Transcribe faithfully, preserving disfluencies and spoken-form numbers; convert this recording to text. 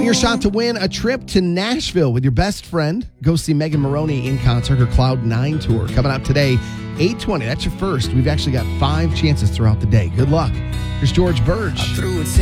your shot to win a trip to Nashville with your best friend. Go see Megan Maroney in concert, her Cloud nine tour. Coming up today, eight twenty. That's your first. We've actually got five chances throughout the day. Good luck. Here's George Burge.